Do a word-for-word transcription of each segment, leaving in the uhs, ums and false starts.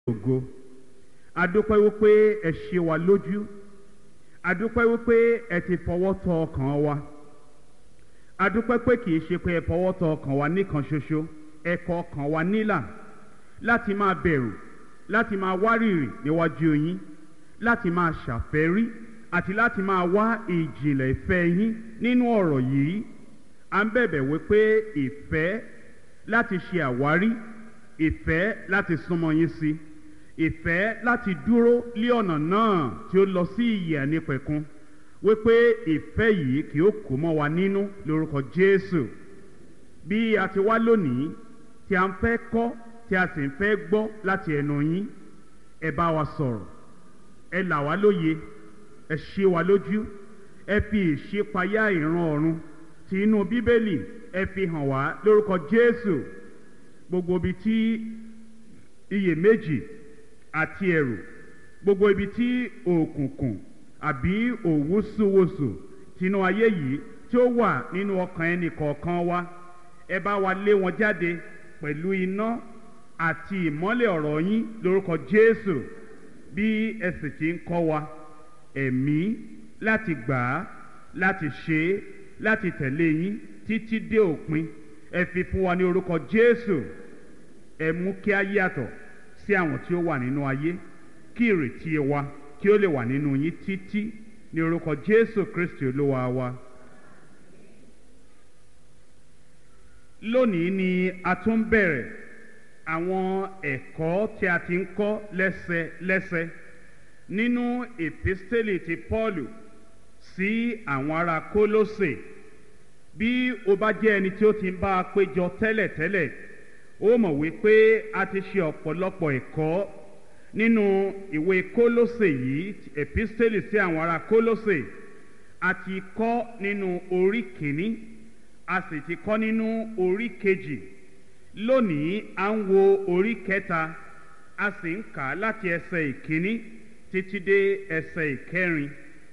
ògo. Adúpẹ́ wípé ẹ ṣe wa lójú. Adúpẹ́ wípé ẹ ti fọwọ́ tọ́ ọkàn wa. Adúpẹ́ pé kì í ṣe pé ẹ fọwọ́ tọ́ ọkàn wa nìkan ṣoṣo, ẹ kọ ọkàn wa nílà láti máa bẹ̀rù, láti máa wárìrì níwájú yín, láti máa ṣàfẹ́rí àti láti máa wá ìjìnlẹ̀ ìfẹ́ yín nínú ọ̀rọ̀ yìí. À ń bẹ̀bẹ̀ wípé ìfẹ́ láti ṣe àwárí, ìfẹ́ láti súnmọ́ yín sí, ìfẹ́ láti dúró lé ọ̀nà náà tí ó lọ sí ìyè ànípẹ̀kun, wípé ìfẹ́ yìí kì ó kó mọ́ wa nínú lórúkọ Jésù. Bí a ti wá lónìí tí a ń fẹ́ kọ́ tí a sì ń fẹ́ gbọ́ láti ẹnu yín, ẹ bá wa sọ̀rọ̀, ẹ là wá lóye, ẹ ṣe wa lójú, ẹ fi ìṣípayá ìran ọ̀run tí inú Bíbélì ẹ fi hàn wá lórúkọ Jésù. Gbogbo ibi tí iyèméjì àti ẹ̀rù, gbogbo ibi tí òkùnkùn àbí òwúsùwòsù tinú ayé yìí tí ó wà nínú ọkàn ẹnì kọ̀ọ̀kan wa, ẹ bá wa lé wọn jáde pẹ̀lú iná àti ìmọ́lẹ̀ ọ̀rọ̀ yín lórúkọ Jésù. Bí ẹ sì ti ń kọ́ wa ẹ̀mí láti gbà á, láti ṣe é, láti tẹ̀lé yín títí dé òpin, ẹ fi fún wa ní orúkọ Jésù. Ẹ mú kí a yàtọ̀ sí àwọn tí ó wà nínú ayé, kí ìrètí wa kí ó lè wà nínú yín títí, ní orúkọ Jésù Kristi Olúwa wa. Lónìí ni a tún bẹ̀rẹ̀ àwọn ẹ̀kọ́ tí a ti ń kọ́ lẹ́sẹlẹ́sẹ nínú èpísítélì ti Pọ́ọ̀lù sí àwọn ará Kólósè. Bí o bá jẹ́ ẹni tí ó ti ń bá a péjọ tẹ́lẹ̀tẹ́lẹ̀, ó mọ̀ wípé a ti ṣe ọ̀pọ̀lọpọ̀ ẹ̀kọ́ nínú ìwé Kólósè yìí, èpísítélì sí àwọn ará Kólósè. A ti kọ́ nínú orí kìíní, a sì ti kọ́ nínú orí kejì. Lónìí à ń wo orí kẹta, a sì ń kà á láti ẹsẹ̀ ìkíní títí dé ẹsẹ̀ ìkẹrin.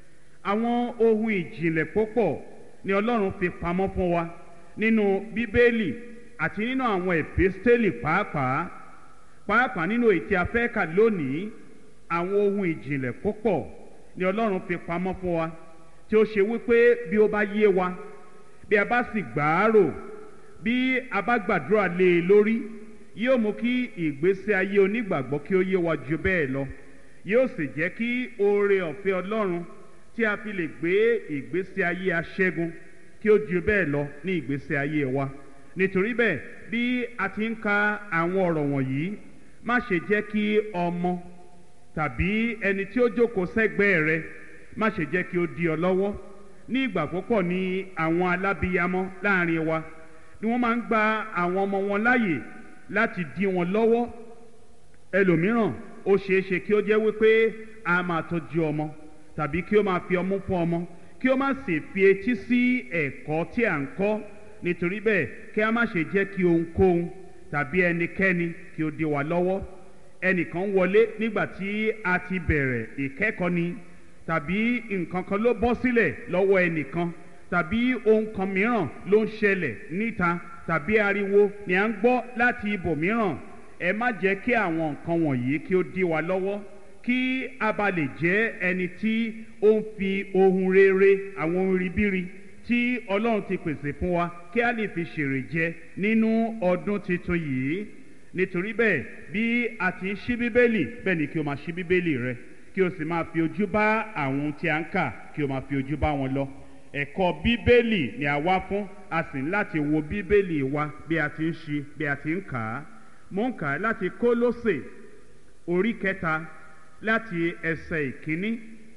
Àwọn ohun ìjìnlẹ̀ púpọ̀ ni Ọlọ́run fi pamọ́ fún wa nínú Bíbélì àti nínú àwọn èpísítélì pàápàá pàápàá nínú èyí tí a fẹ́ kà lónìí. Àwọn ohun ìjìnlẹ̀ púpọ̀ ni Ọlọ́run fi pamọ́ fún wa tí ó ṣe wípé bí ó bá yé wa, bí a bá sì gbà á rò, bí a bá gbàdúrà lé e lórí, yóò mú kí ìgbésí ayé onígbàgbọ́ kí ó yé wa ju bẹ́ẹ̀ lọ. Yóò sì jẹ́ kí oore ọ̀fẹ́ Ọlọ́run tí a fi lè gbé ìgbésí ayé aṣẹ́gun kí ó ju bẹ́ẹ̀ lọ ní ìgbésí ayé wa. Nítorí bẹ́ẹ̀, bí a ti ń ka àwọn ọ̀rọ̀ wọ̀nyí, má ṣe jẹ́ kí ọmọ tàbí ẹni tí ó jókòó sẹ́gbẹ̀ẹ́ rẹ, má ṣe jẹ́ kí ó dí ọ lọ́wọ́. Ní ìgbà púpọ̀ ni àwọn alábíyamọ láàrin wa ni wọ́n máa ń gba àwọn ọmọ wọn láàyè láti dí wọn lọ́wọ́. Ẹlòmíràn ó ṣeé ṣe kí ó jẹ́ wípé a máa tọ́jú ọmọ tàbí kí ó máa fi ọmú fún ọmọ, kí ó má sì fi etí sí ẹ̀kọ́ tí à ń kọ́. Nítorí bẹ́ẹ̀, kí a má ṣe jẹ́ kí ohunkóhun tàbí ẹnikẹ́ni kí ó dí wa lọ́wọ́. Ẹnìkan wọlé nígbà tí a ti bẹ̀rẹ̀ ìkẹ́kọ̀ọ́ ni, tàbí nǹkan kan ló bọ́ sílẹ̀ lọ́wọ́ ẹnìkan, tàbí ohun kan mìíràn ló ń ṣẹlẹ̀ níta, tàbí ariwo ni à ń gbọ́ láti ibòmíràn. Ẹ má jẹ́ kí àwọn nǹkan wọ̀nyí kí ó dí wa lọ́wọ́, kí a bá lè jẹ́ ẹni tí ó ń fi ohun rere, àwọn ohun ribiri tí Ọlọ́run ti pèsè fún wa, kí a lè fi ṣèrè jẹ nínú ọdún tuntun yìí. Nítorí bẹ́ẹ̀, bí a ti ń ṣí Bíbélì, bẹ́ẹ̀ ni kí o máa ṣí Bíbélì rẹ, kí o sì máa fi ojú bá àwọn tí a ń kà, kí o máa fi ojú bá wọn lọ. Ẹ̀kọ́ Bíbélì ni a wá fún, a sì ní láti wo Bíbélì wa bí a ti ń ṣí, bí a ti ń kà á. Mo ń kà á láti Kólósè orí kẹta láti ẹsẹ̀ ìkíní.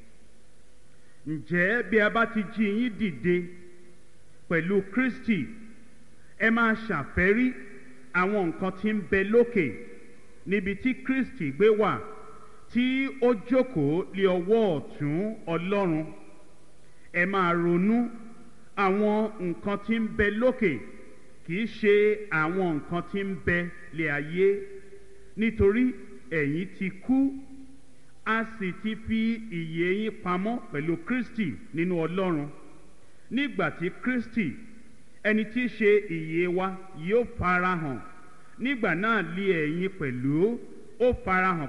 Ǹjẹ́ bí a bá ti jí yín dìde pẹ̀lú Kristi, ẹ máa ṣàfẹ́rí àwọn nǹkan tí ń bẹ lókè, níbi tí Kristi gbé wà, tí ó jókòó lé ọwọ́ ọ̀tún Ọlọ́run. Ẹ máa ronú àwọn nǹkan tí ń bẹ lókè, kì í ṣe àwọn nǹkan tí ń bẹ lé ayé. Nítorí ẹ̀yin ti kú, a sì ti fi ìyè yín pamọ́ pẹ̀lú Kristi nínú Ọlọ́run. Nígbà tí Kristi, ẹni tí í ṣe ìyè wa, yóò farahàn, nígbà náà lé ẹ̀yin pẹ̀lú ó farahàn